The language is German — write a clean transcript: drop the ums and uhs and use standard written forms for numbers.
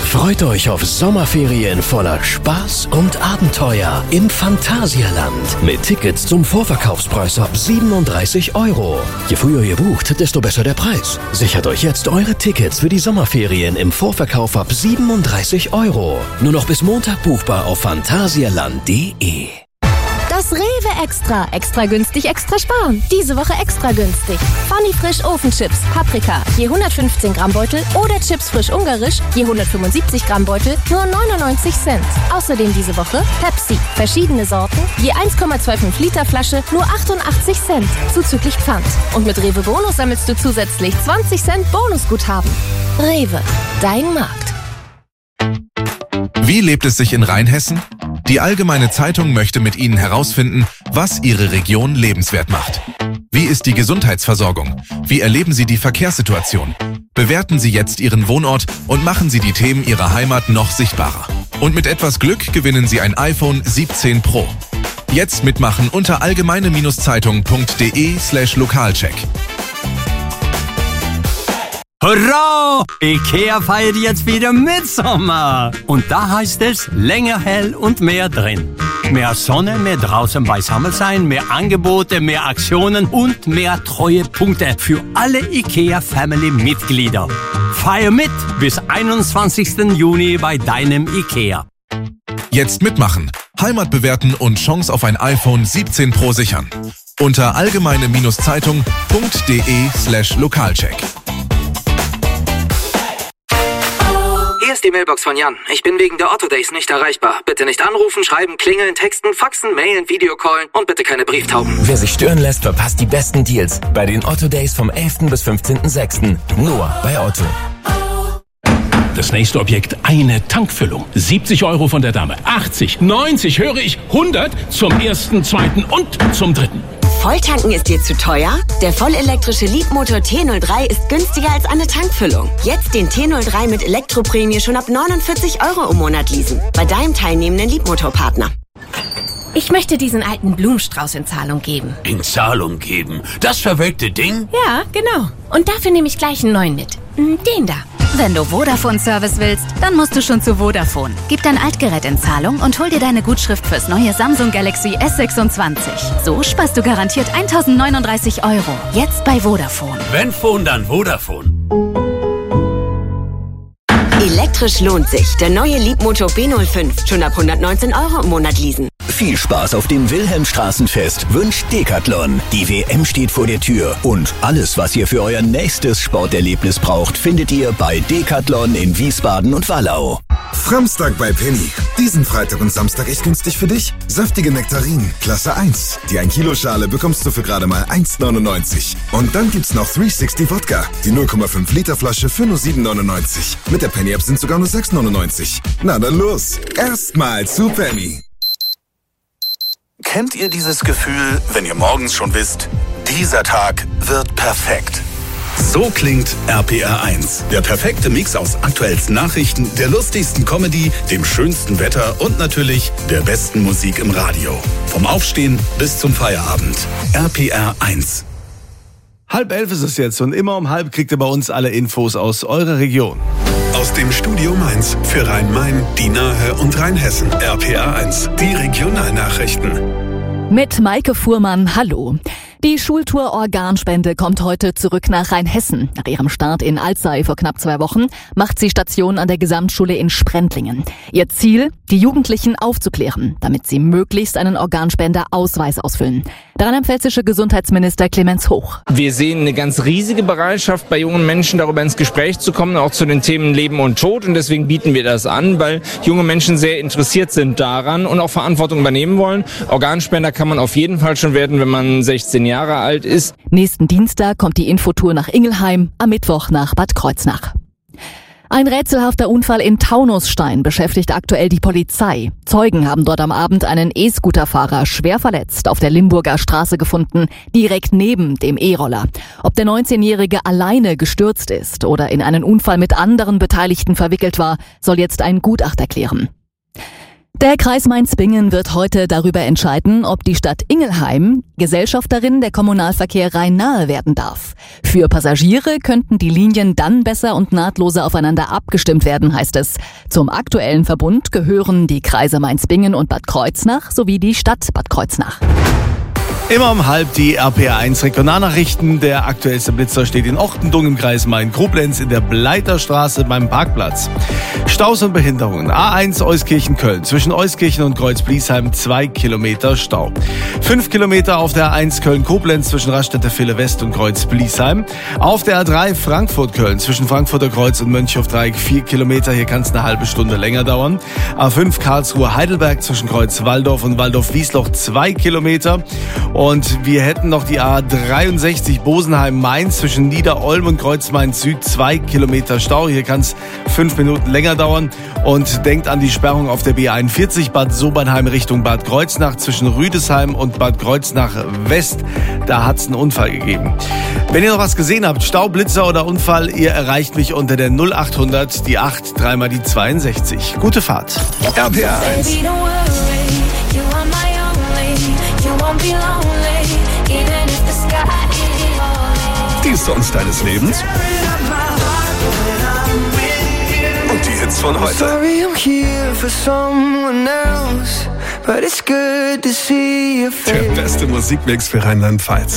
Freut euch auf Sommerferien voller Spaß und Abenteuer im Phantasialand. Mit Tickets zum Vorverkaufspreis ab 37 €. Je früher ihr bucht, desto besser der Preis. Sichert euch jetzt eure Tickets für die Sommerferien im Vorverkauf ab 37 €. Nur noch bis Montag buchbar auf phantasialand.de. Das Rewe Extra. Extra günstig, extra sparen. Diese Woche extra günstig. Funny Frisch Ofenchips, Paprika, je 115 Gramm Beutel oder Chips frisch ungarisch, je 175 Gramm Beutel, nur 99 Cent. Außerdem diese Woche Pepsi, verschiedene Sorten, je 1,25 Liter Flasche, nur 88 Cent, zuzüglich Pfand. Und mit Rewe Bonus sammelst du zusätzlich 20 Cent Bonusguthaben. Rewe, dein Markt. Wie lebt es sich in Rheinhessen? Die Allgemeine Zeitung möchte mit Ihnen herausfinden, was Ihre Region lebenswert macht. Wie ist die Gesundheitsversorgung? Wie erleben Sie die Verkehrssituation? Bewerten Sie jetzt Ihren Wohnort und machen Sie die Themen Ihrer Heimat noch sichtbarer. Und mit etwas Glück gewinnen Sie ein iPhone 17 Pro. Jetzt mitmachen unter allgemeine-zeitung.de/Lokalcheck. Hurra! IKEA feiert jetzt wieder Mitsommer. Und da heißt es länger hell und mehr drin. Mehr Sonne, mehr draußen beisammen sein, mehr Angebote, mehr Aktionen und mehr Treuepunkte für alle IKEA-Family-Mitglieder. Feier mit bis 21. Juni bei deinem IKEA. Jetzt mitmachen, Heimat bewerten und Chance auf ein iPhone 17 Pro sichern. Unter allgemeine-zeitung.de/Lokalcheck. Hier ist die Mailbox von Jan. Ich bin wegen der Otto Days nicht erreichbar. Bitte nicht anrufen, schreiben, klingeln, texten, faxen, mailen, Videocallen und bitte keine Brieftauben. Wer sich stören lässt, verpasst die besten Deals bei den Otto Days vom 11. bis 15.06. Nur bei Otto. Das nächste Objekt, eine Tankfüllung. 70 € von der Dame, 80, 90, höre ich, 100 zum ersten, zweiten und zum dritten. Volltanken ist dir zu teuer? Der vollelektrische Leapmotor T03 ist günstiger als eine Tankfüllung. Jetzt den T03 mit Elektroprämie schon ab 49 € im Monat leasen. Bei deinem teilnehmenden Leapmotor-Partner. Ich möchte diesen alten Blumenstrauß in Zahlung geben. In Zahlung geben? Das verwelkte Ding? Ja, genau. Und dafür nehme ich gleich einen neuen mit. Den da. Wenn du Vodafone-Service willst, dann musst du schon zu Vodafone. Gib dein Altgerät in Zahlung und hol dir deine Gutschrift fürs neue Samsung Galaxy S26. So sparst du garantiert 1.039 €. Jetzt bei Vodafone. Wenn Phone, dann Vodafone. Elektrisch lohnt sich. Der neue Leapmotor B05. Schon ab 119 € im Monat leasen. Viel Spaß auf dem Wilhelmstraßenfest wünscht Decathlon. Die WM steht vor der Tür und alles, was ihr für euer nächstes Sporterlebnis braucht, findet ihr bei Decathlon in Wiesbaden und Wallau. Framstag bei Penny. Diesen Freitag und Samstag echt günstig für dich. Saftige Nektarinen, Klasse 1. Die 1 Kilo Schale bekommst du für gerade mal 1,99. Und dann gibt's noch 360 Wodka. Die 0,5 Liter Flasche für nur 7,99. Mit der Penny App sind sogar nur 6,99. Na dann los. Erstmal zu Penny. Kennt ihr dieses Gefühl, wenn ihr morgens schon wisst, dieser Tag wird perfekt? So klingt RPR 1. Der perfekte Mix aus aktuellsten Nachrichten, der lustigsten Comedy, dem schönsten Wetter und natürlich der besten Musik im Radio. Vom Aufstehen bis zum Feierabend. RPR 1. 10:30 ist es jetzt und immer um 10:30 kriegt ihr bei uns alle Infos aus eurer Region. Aus dem Studio Mainz für Rhein-Main, die Nahe und Rheinhessen. RPR 1, die Regionalnachrichten. Mit Maike Fuhrmann, hallo. Die Schultour Organspende kommt heute zurück nach Rheinhessen. Nach ihrem Start in Alzey vor knapp 2 Wochen macht sie Station an der Gesamtschule in Sprendlingen. Ihr Ziel, die Jugendlichen aufzuklären, damit sie möglichst einen Organspenderausweis ausfüllen. Der rheinland-pfälzische Gesundheitsminister Clemens Hoch. Wir sehen eine ganz riesige Bereitschaft bei jungen Menschen, darüber ins Gespräch zu kommen, auch zu den Themen Leben und Tod. Und deswegen bieten wir das an, weil junge Menschen sehr interessiert sind daran und auch Verantwortung übernehmen wollen. Organspender kann man auf jeden Fall schon werden, wenn man 16 Jahre alt ist. Nächsten Dienstag kommt die Infotour nach Ingelheim, am Mittwoch nach Bad Kreuznach. Ein rätselhafter Unfall in Taunusstein beschäftigt aktuell die Polizei. Zeugen haben dort am Abend einen E-Scooter-Fahrer schwer verletzt auf der Limburger Straße gefunden, direkt neben dem E-Roller. Ob der 19-Jährige alleine gestürzt ist oder in einen Unfall mit anderen Beteiligten verwickelt war, soll jetzt ein Gutachter klären. Der Kreis Mainz-Bingen wird heute darüber entscheiden, ob die Stadt Ingelheim Gesellschafterin der Kommunalverkehr Rhein-Nahe werden darf. Für Passagiere könnten die Linien dann besser und nahtloser aufeinander abgestimmt werden, heißt es. Zum aktuellen Verbund gehören die Kreise Mainz-Bingen und Bad Kreuznach sowie die Stadt Bad Kreuznach. Immer um 12:30 die RPR1 Regionalnachrichten. Der aktuellste Blitzer steht in Ochtendung im Kreis Main-Koblenz in der Bleiterstraße beim Parkplatz. Staus und Behinderungen. A1 Euskirchen-Köln. Zwischen Euskirchen und Kreuz-Bliesheim 2 Kilometer Stau. 5 Kilometer auf der A1 Köln-Koblenz zwischen Raststätter-Ville West und Kreuz-Bliesheim. Auf der A3 Frankfurt-Köln zwischen Frankfurter Kreuz und Mönchhof-Dreieck 4 Kilometer. Hier kann es eine halbe Stunde länger dauern. A5 Karlsruhe-Heidelberg zwischen Kreuz-Walldorf und Walldorf-Wiesloch 2 Kilometer. Und wir hätten noch die A63 Bosenheim-Mainz zwischen Niederolm und Kreuz-Mainz-Süd 2 Kilometer Stau. Hier kann es 5 Minuten länger dauern. Und denkt an die Sperrung auf der B41 Bad Sobernheim Richtung Bad Kreuznach zwischen Rüdesheim und Bad Kreuznach West. Da hat es einen Unfall gegeben. Wenn ihr noch was gesehen habt, Stau, Blitzer oder Unfall, ihr erreicht mich unter der 0800 die 8 3 mal die 62. Gute Fahrt. RPR 1. Die Songs deines Lebens und die Hits von heute. Der beste Musikmix für Rheinland-Pfalz.